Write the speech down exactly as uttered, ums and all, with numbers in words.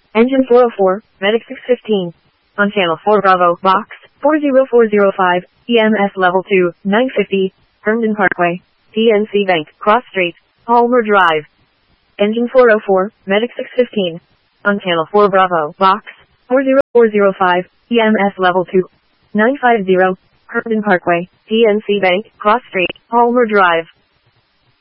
Engine four oh four, Medic six fifteen. On Channel four Bravo, Box, four zero four zero five, E M S Level two, nine fifty, Herndon Parkway, P N C Bank, Cross Street, Palmer Drive. Engine four oh four, Medic six fifteen. On Channel four Bravo, Box, four zero four zero five, E M S Level two, nine fifty, Herndon Parkway, P N C Bank, Cross Street, Palmer Drive.